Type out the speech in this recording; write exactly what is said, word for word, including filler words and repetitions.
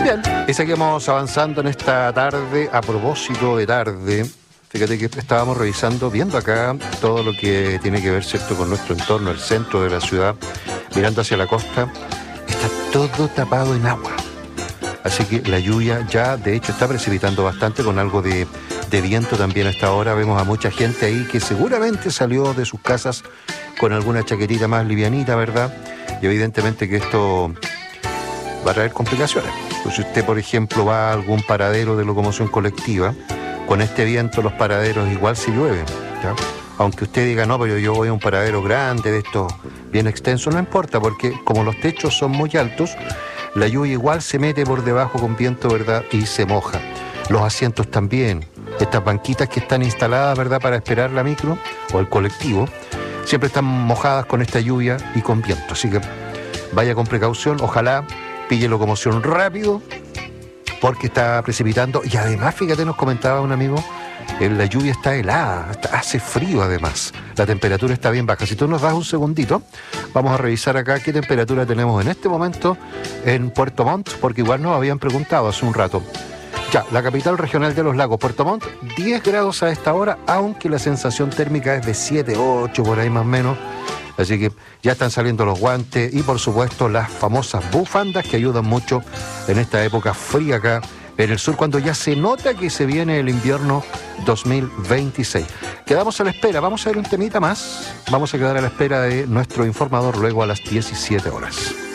Bien, y seguimos avanzando en esta tarde. A propósito de tarde, fíjate que estábamos revisando, viendo acá todo lo que tiene que ver, ¿cierto?, con nuestro entorno, el centro de la ciudad, mirando hacia la costa. Está todo tapado en agua. Así que la lluvia ya, de hecho, está precipitando bastante, con algo de, de viento también a esta hora. Vemos a mucha gente ahí que seguramente salió de sus casas con alguna chaquetita más livianita, ¿verdad? Y evidentemente que esto va a traer complicaciones. Pues si usted, por ejemplo, va a algún paradero de locomoción colectiva, con este viento los paraderos igual se llueven, ¿ya? Aunque usted diga, no, pero yo voy a un paradero grande, de estos bien extenso, no importa, porque como los techos son muy altos, la lluvia igual se mete por debajo con viento, ¿verdad?, y se moja. Los asientos también, estas banquitas que están instaladas, ¿verdad?, para esperar la micro o el colectivo, siempre están mojadas con esta lluvia y con viento. Así que vaya con precaución, ojalá pille locomoción rápido, porque está precipitando. Y además, fíjate, nos comentaba un amigo, eh, la lluvia está helada, está, hace frío además, la temperatura está bien baja. Si tú nos das un segundito, vamos a revisar acá qué temperatura tenemos en este momento en Puerto Montt, porque igual nos habían preguntado hace un rato. Ya, la capital regional de los lagos, Puerto Montt, diez grados a esta hora, aunque la sensación térmica es de siete, ocho, por ahí más o menos. Así que ya están saliendo los guantes y, por supuesto, las famosas bufandas que ayudan mucho en esta época fría acá en el sur, cuando ya se nota que se viene el invierno dos mil veintiséis. Quedamos a la espera, vamos a ver un temita más. Vamos a quedar a la espera de nuestro informador luego a las diecisiete horas.